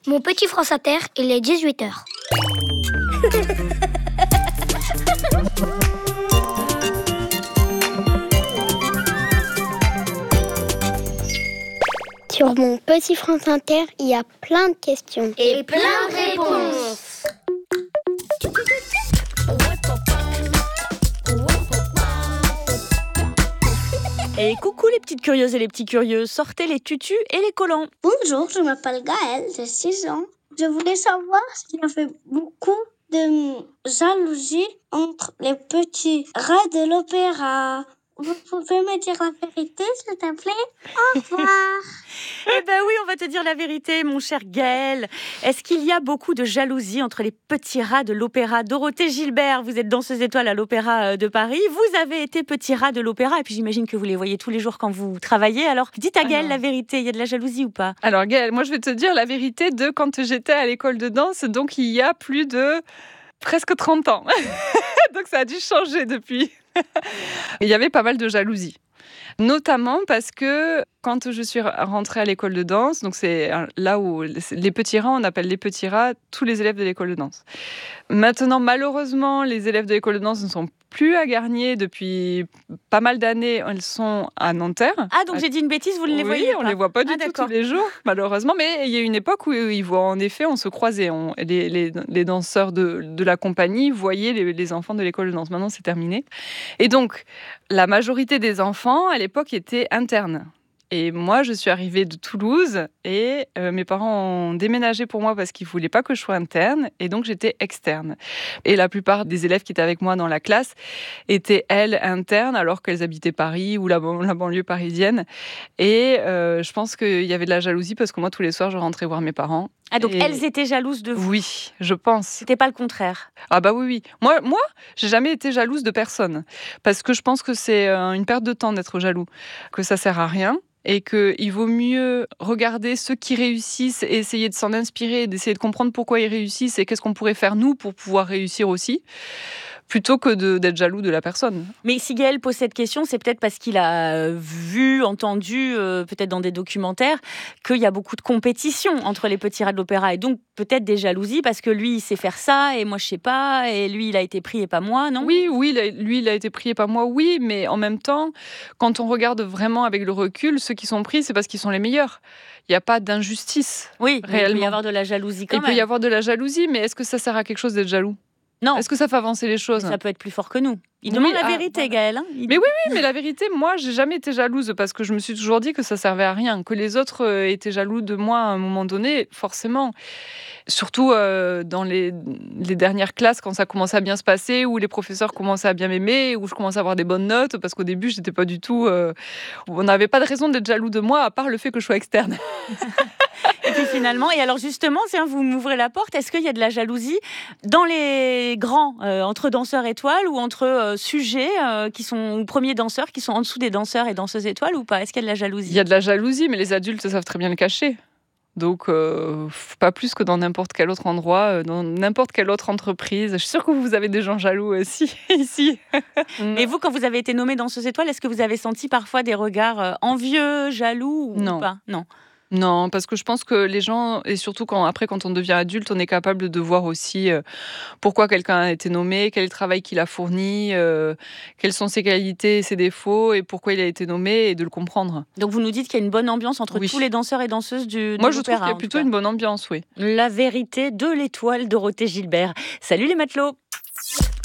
Mon petit France Inter, il est 18h. Sur mon petit France Inter, il y a plein de questions. Et plein de réponses. Et coucou les petites curieuses et les petits curieux, sortez les tutus et les collants. Bonjour, je m'appelle Gaëlle, j'ai 6 ans. Je voulais savoir s'il y avait beaucoup de jalousie entre les petits rats de l'opéra. Vous pouvez me dire la vérité, s'il te plaît? Au revoir. Eh ben oui, on va te dire la vérité, mon cher Gaël. Est-ce qu'il y a beaucoup de jalousie entre les petits rats de l'opéra? Dorothée Gilbert, vous êtes danseuse étoile à l'Opéra de Paris. Vous avez été petit rat de l'opéra et puis j'imagine que vous les voyez tous les jours quand vous travaillez. Alors, dites à Gaël la vérité, il y a de la jalousie ou pas? Alors Gaëlle, moi je vais te dire la vérité de quand j'étais à l'école de danse, donc il y a plus de presque 30 ans. Donc ça a dû changer depuis. Il y avait pas mal de jalousie. Notamment parce que quand je suis rentrée à l'école de danse, donc c'est là où les petits rats, on appelle les petits rats tous les élèves de l'école de danse. Maintenant, malheureusement, les élèves de l'école de danse ne sont plus à Garnier depuis pas mal d'années. Elles sont à Nanterre. Ah, donc j'ai dit une bêtise, vous ne les voyez pas? On ne les voit pas du tout tous les jours, malheureusement. Mais il y a une époque où ils voient, en effet, on se croisait. Les danseurs de la compagnie voyaient les enfants de l'école de danse. Maintenant, c'est terminé. Et donc, la majorité des enfants, à l'époque, étaient internes. Et moi, je suis arrivée de Toulouse et mes parents ont déménagé pour moi parce qu'ils ne voulaient pas que je sois interne. Et donc, j'étais externe. Et la plupart des élèves qui étaient avec moi dans la classe étaient, elles, internes, alors qu'elles habitaient Paris ou la banlieue parisienne. Et je pense qu'il y avait de la jalousie parce que moi, tous les soirs, je rentrais voir mes parents. Ah, donc elles étaient jalouses de vous? Oui, je pense. C'était pas le contraire? Ah bah oui. Moi, j'ai jamais été jalouse de personne. Parce que je pense que c'est une perte de temps d'être jaloux. Que ça sert à rien. Et qu'il vaut mieux regarder ceux qui réussissent et essayer de s'en inspirer, d'essayer de comprendre pourquoi ils réussissent et qu'est-ce qu'on pourrait faire nous pour pouvoir réussir aussi, plutôt que d'être jaloux de la personne. Mais si Gaël pose cette question, c'est peut-être parce qu'il a vu, entendu, peut-être dans des documentaires, qu'il y a beaucoup de compétition entre les petits rats de l'opéra et donc peut-être des jalousies parce que lui, il sait faire ça et moi, je sais pas, et lui, il a été pris et pas moi, non? Oui, lui, il a été pris et pas moi, oui, mais en même temps, quand on regarde vraiment avec le recul, ceux qui sont pris, c'est parce qu'ils sont les meilleurs. Il n'y a pas d'injustice, oui, réellement. Il peut y avoir de la jalousie quand même. Il peut y avoir de la jalousie, mais est-ce que ça sert à quelque chose d'être jaloux? Non. Est-ce que ça fait avancer les choses? Ça peut être plus fort que nous. Il demande la vérité, voilà. Gaël. Mais oui, mais la vérité, moi, j'ai jamais été jalouse parce que je me suis toujours dit que ça servait à rien, que les autres étaient jaloux de moi à un moment donné, forcément. Surtout dans les dernières classes, quand ça commençait à bien se passer, où les professeurs commençaient à bien m'aimer, où je commençais à avoir des bonnes notes, parce qu'au début, j'étais pas du tout. On n'avait pas de raison d'être jaloux de moi, à part le fait que je sois externe. Et puis finalement, et alors justement, vous m'ouvrez la porte, est-ce qu'il y a de la jalousie dans les grands, entre danseurs étoiles ou entre sujets qui sont, ou premiers danseurs qui sont en dessous des danseurs et danseuses étoiles ou pas? Est-ce qu'il y a de la jalousie? Il y a de la jalousie, mais les adultes savent très bien le cacher. Donc, pas plus que dans n'importe quel autre endroit, dans n'importe quelle autre entreprise. Je suis sûre que vous avez des gens jaloux aussi, ici. Et vous, quand vous avez été nommée danseuse étoile, est-ce que vous avez senti parfois des regards envieux, jaloux ou pas? Non, parce que je pense que les gens, et surtout quand on devient adulte, on est capable de voir aussi pourquoi quelqu'un a été nommé, quel est le travail qu'il a fourni, quelles sont ses qualités et ses défauts, et pourquoi il a été nommé, et de le comprendre. Donc vous nous dites qu'il y a une bonne ambiance entre tous les danseurs et danseuses de l'opéra. Moi, je trouve qu'il y a plutôt une bonne ambiance, oui. La vérité de l'étoile Dorothée Gilbert. Salut les matelots!